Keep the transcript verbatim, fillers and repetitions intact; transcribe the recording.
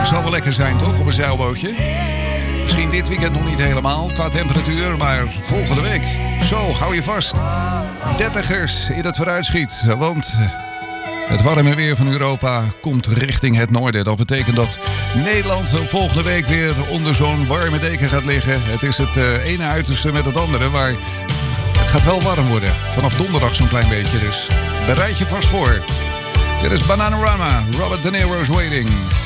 Zal wel lekker zijn, toch? Op een zeilbootje. Misschien dit weekend nog niet helemaal qua temperatuur, maar volgende week. Zo, hou je vast. Dertigers in het vooruitschiet, want het warme weer van Europa komt richting het noorden. Dat betekent dat Nederland volgende week weer onder zo'n warme deken gaat liggen. Het is het uh, ene uiterste met het andere, maar het gaat wel warm worden. Vanaf donderdag zo'n klein beetje, dus bereid je vast voor. Dit is Bananarama, Robert De Niro's Waiting.